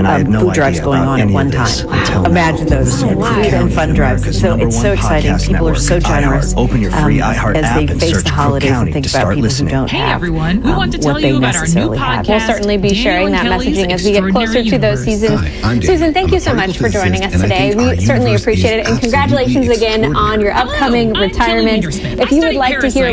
And I had no food drives idea going about on at any one of this time. until Imagine now. those food County, and fun drives. America's So #1 it's so exciting. podcast People are so network. generous iHeart. Open your free iHeart as app they and face search the Cook holidays and County think to about start people listening. who don't Hey have everyone, we want to tell what they you about our new necessarily have. podcast. We'll certainly be Daniel sharing and that Kelly's messaging as we get closer to those seasons. Hi, I'm Susan, thank Daniel. you so I'm a much for particle joining us physicist, and I today. think our We certainly universe appreciate is it. And congratulations absolutely again on your upcoming Hello, I'm Kelly retirement. Wintersmith. If I you would studied like to hear